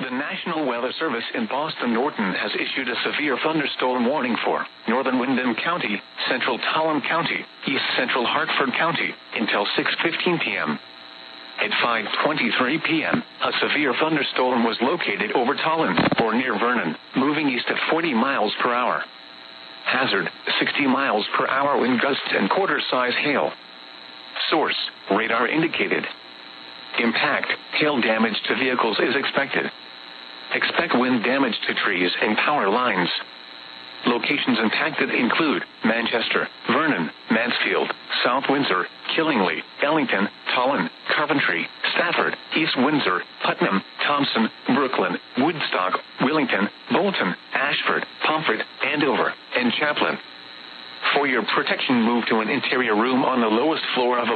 The National Weather Service in Boston Norton has issued a severe thunderstorm warning for northern Windham County, central Tolland County, east central Hartford County, until 6:15 p.m. At 5:23 p.m., a severe thunderstorm was located over Tolland, or near Vernon, moving east at 40 miles per hour. Hazard, 60 miles per hour wind gusts and quarter-size hail. Source, radar indicated. Impact, hail damage to vehicles is expected. Expect wind damage to trees and power lines. Locations impacted include Manchester, Vernon, Mansfield, South Windsor, Killingly, Ellington, Tolland, Coventry, Stafford, East Windsor, Putnam, Thompson, Brooklyn, Woodstock, Willington, Bolton, Ashford, Pomfret, Andover, and Chaplin. For your protection, move to an interior room on the lowest floor of a